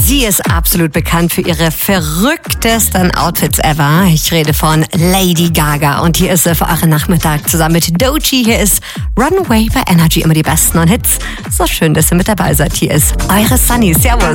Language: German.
Sie ist absolut bekannt für ihre verrücktesten Outfits ever. Ich rede von Lady Gaga und hier ist sie für euren Nachmittag zusammen mit Doechii. Hier ist Runaway bei Energy, immer die besten neuen Hits. So schön, dass ihr mit dabei seid. Hier ist eure Sunny. Servus.